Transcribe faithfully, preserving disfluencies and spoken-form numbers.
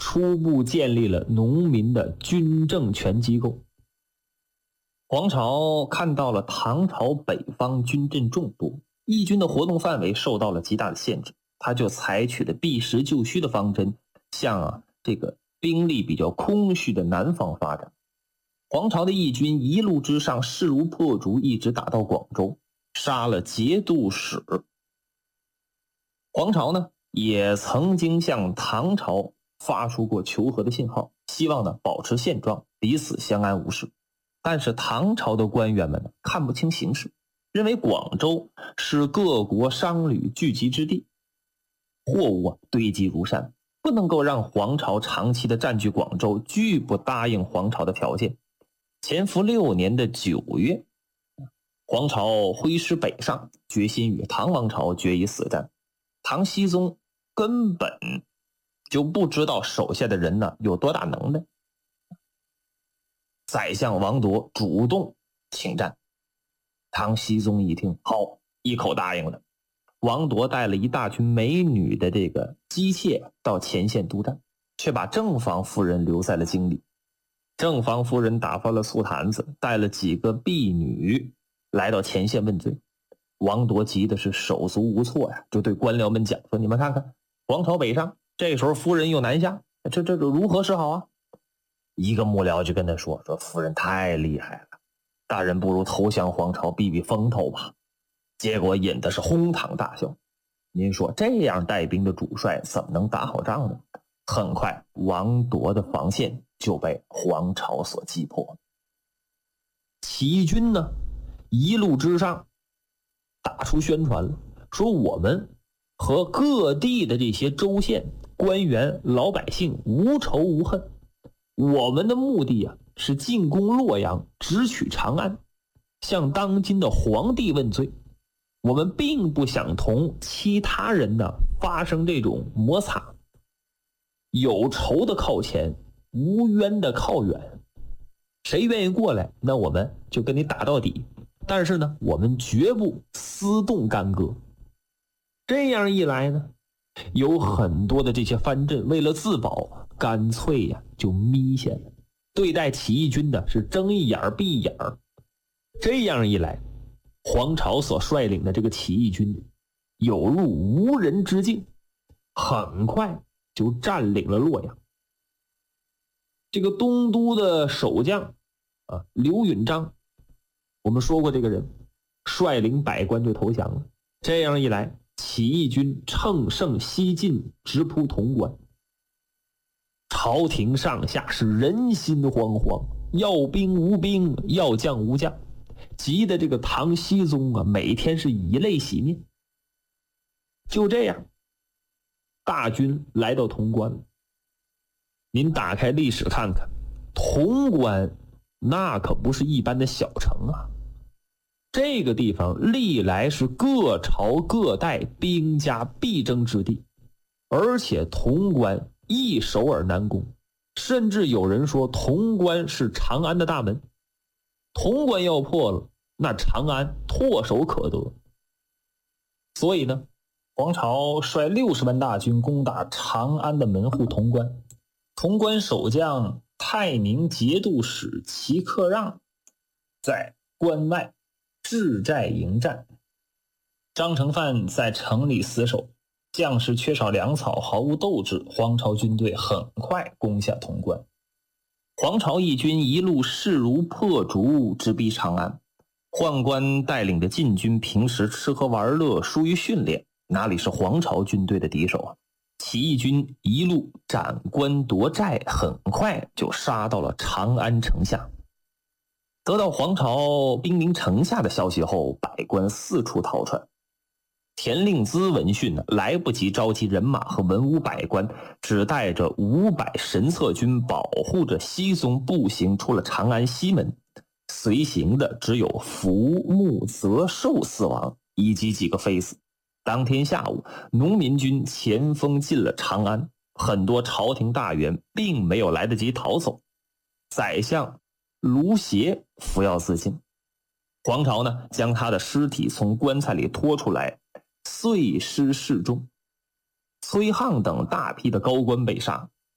初步建立了农民的军政权机构。黄巢看到了唐朝北方军阵众多，义军的活动范围受到了极大的限制，他就采取了避实就虚的方针，向啊这个兵力比较空虚的南方发展。黄巢的义军一路之上势如破竹，一直打到广州，杀了节度使。黄巢呢也曾经向唐朝发出过求和的信号，希望呢保持现状，彼此相安无事。但是唐朝的官员们看不清形势，认为广州是各国商旅聚集之地，货物啊堆积如山，不能够让黄巢长期的占据广州，拒不答应黄巢的条件。乾伏六年的九月，黄巢挥师北上，决心与唐王朝决一死战。唐僖宗根本就不知道手下的人呢有多大能耐。宰相王铎主动请战，唐僖宗一听，好，一口答应了。王铎带了一大群美女的这个姬妾到前线督战，却把正房夫人留在了京里。正房夫人打发了醋坛子，带了几个婢女来到前线问罪。王铎急的是手足无措呀，就对官僚们讲说：“你们看看，黄巢北上，这时候夫人又南下，这这这如何是好啊？”一个幕僚就跟他说：“说夫人太厉害了，大人不如投降黄巢，避避风头吧。”结果引的是哄堂大笑。您说这样带兵的主帅怎么能打好仗呢？很快，王铎的防线就被黄巢所击破。起义军呢，一路之上打出宣传了，说我们和各地的这些州县官员老百姓无仇无恨，我们的目的啊是进攻洛阳，直取长安，向当今的皇帝问罪。我们并不想同其他人呢发生这种摩擦，有仇的靠前，无冤的靠远。谁愿意过来，那我们就跟你打到底。但是呢，我们绝不私动干戈。这样一来呢，有很多的这些藩镇为了自保，干脆呀就眯下了，对待起义军的是睁一眼闭一眼。这样一来，黄巢所率领的这个起义军有入无人之境，很快就占领了洛阳。这个东都的守将啊，刘允章，我们说过这个人率领百官就投降了。这样一来，起义军乘胜西进，直扑潼关。朝廷上下是人心惶惶，要兵无兵，要将无将，急得这个唐僖宗啊，每天是以泪洗面。就这样，大军来到潼关了。您打开历史看看，潼关那可不是一般的小城啊，这个地方历来是各朝各代兵家必争之地，而且潼关易守而难攻，甚至有人说潼关是长安的大门。潼关要破了，那长安唾手可得。所以呢，黄巢率六十万大军攻打长安的门户潼关。潼关守将泰宁节度使齐克让在关外置寨迎战，张成范在城里死守，将士缺少粮草，毫无斗志，黄巢军队很快攻下潼关。黄巢义军一路势如破竹，直逼长安。宦官带领的禁军平时吃喝玩乐，疏于训练，哪里是黄巢军队的敌手啊？起义军一路斩关夺寨，很快就杀到了长安城下。得到黄巢兵临城下的消息后，百官四处逃窜。田令孜闻讯呢，来不及召集人马和文武百官，只带着五百神策军保护着僖宗步行出了长安西门，随行的只有福、穆、泽、寿四王以及几个妃子。当天下午，农民军前锋进了长安，很多朝廷大员并没有来得及逃走。宰相卢协服药自尽，黄巢呢将他的尸体从棺材里拖出来，碎尸示众。崔沆等大批的高官被杀，